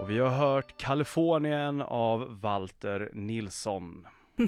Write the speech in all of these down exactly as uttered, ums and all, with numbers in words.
Och vi har hört Kalifornien av Walter Nilsson.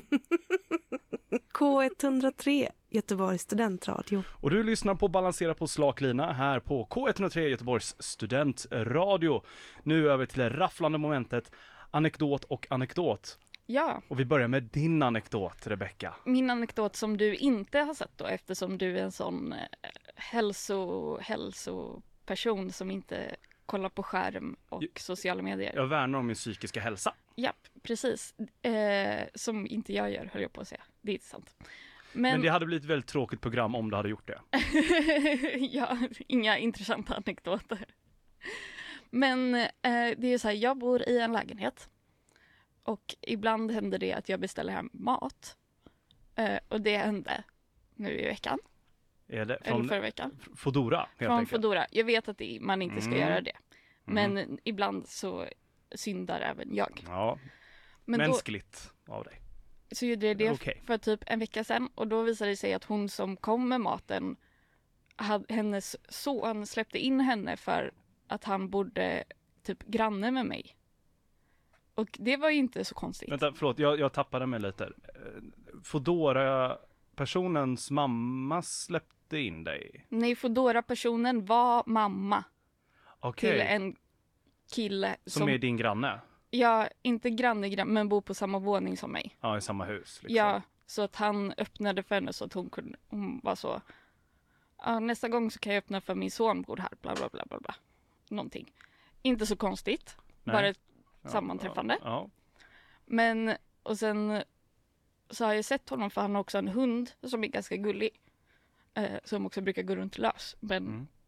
K etthundratre, Göteborgs studentradio. Och du lyssnar på Balansera på slak lina här på K etthundratre, Göteborgs studentradio. Nu över till det rafflande momentet, anekdot och anekdot. Ja. Och vi börjar med din anekdot, Rebecca. Min anekdot som du inte har sett då, eftersom du är en sån eh, hälso, hälsoperson som inte kollar på skärm och jag, sociala medier. Jag värnar om min psykiska hälsa. Japp, precis. Eh, som inte jag gör, höll jag på att säga. Det är inte sant. Men, Men det hade blivit ett väldigt tråkigt program om du hade gjort det. Ja, inga intressanta anekdoter. Men eh, det är så här, jag bor i en lägenhet. Och ibland händer det att jag beställer hem mat. Eh, och det hände nu i veckan. Är det från Eller förra veckan. Foodora, helt Från enkelt. Foodora. Jag vet att det, man inte ska Mm. göra det. Men Mm. ibland så syndar även jag. Ja, Men mänskligt då, av dig. så gjorde jag det Okay. för typ en vecka sedan. Och då visade det sig att hon som kom med maten, hade, hennes son släppte in henne för att han bodde typ granne med mig. Och det var ju inte så konstigt. Vänta, förlåt, jag, jag tappade mig lite. Foodora-personens mamma släppte in dig? Nej, Foodora-personen var mamma Okay. till en kille som... som... är din granne? Ja, inte granne, granne, men bor på samma våning som mig. Ja, i samma hus. Liksom. Ja, så att han öppnade för henne så att hon kunde, hon var så, ja, nästa gång så kan jag öppna för min son bor här, bla bla bla bla bla. Någonting. Inte så konstigt, Nej. bara ett Ja, sammanträffande. Ja, ja. Men, och sen så har jag sett honom för han har också en hund som är ganska gullig. Eh, som också brukar gå runt lös. Men Mm.